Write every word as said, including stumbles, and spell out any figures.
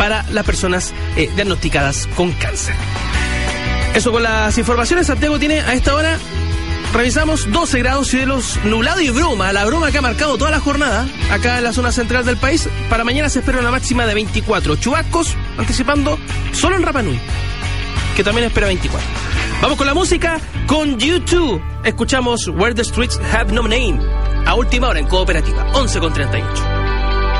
para las personas eh, diagnosticadas con cáncer. Eso con las informaciones. Santiago tiene a esta hora, revisamos doce grados, cielos nublado y bruma, la bruma que ha marcado toda la jornada acá en la zona central del país. Para mañana se espera una máxima de veinticuatro, chubascos anticipando solo en Rapa Nui, que también espera veinticuatro. Vamos con la música, con U dos. Escuchamos Where the Streets Have No Name a última hora en Cooperativa, once con treinta y ocho.